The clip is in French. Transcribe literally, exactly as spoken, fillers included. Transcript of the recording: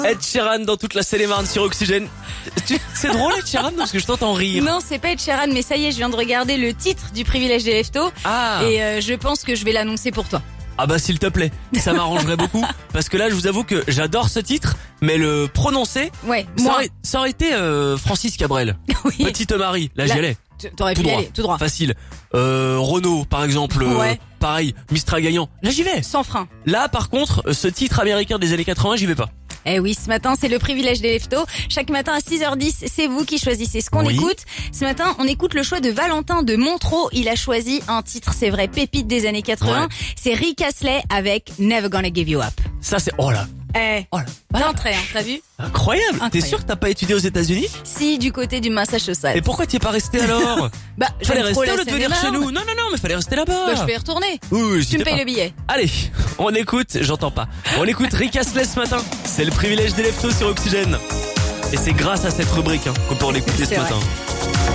Ed Sheeran dans toute la Seine-et-Marne sur Oxygène. Tu- C'est drôle Ed Sheeran parce que je t'entends rire. Non, c'est pas Ed Sheeran, mais ça y est, je viens de regarder le titre du privilège des leftos. Ah. Et euh, je pense que je vais l'annoncer pour toi. Ah bah s'il te plaît, ça m'arrangerait beaucoup parce que là je vous avoue que j'adore ce titre, mais le prononcer, Ouais, ça moi. aurait, ça aurait été euh, Francis Cabrel, Oui. Petite Marie, là, Là, j'y allais, tu- T'aurais tout pu y droit, aller, tout droit. facile. Euh, Renault par exemple, euh, Ouais. pareil, Mistral gagnant, là j'y vais. Sans frein. Là par contre, euh, ce titre américain des années quatre-vingts, j'y vais pas. Eh oui, ce matin, c'est le privilège des leftos. Chaque matin à six heures dix, c'est vous qui choisissez ce qu'on Oui. écoute. Ce matin, on écoute le choix de Valentin de Montreux. Il a choisi un titre, c'est vrai, pépite des années quatre-vingts. Ouais. C'est Rick Astley avec Never Gonna Give You Up. Ça c'est, oh là, Eh, oh là, d'entrée, hein, t'as vu? incroyable. T'es Incroyable. sûr que t'as pas étudié aux États-Unis? Si, du côté du Massachusetts. Et pourquoi t'y es pas resté alors? Bah, Fallait j'aime trop rester au la lieu de venir chez Seine-et-Marne. nous. Non non non, mais fallait rester là-bas. Bah, je vais y retourner. Oui, oui, Tu me n'hésitez payes pas. le billet. Allez, on écoute, j'entends pas. On écoute Rick Astley ce matin. C'est le privilège des leftos sur Oxygène. Et c'est grâce à cette rubrique hein, qu'on peut en écouter ce C'est vrai. matin.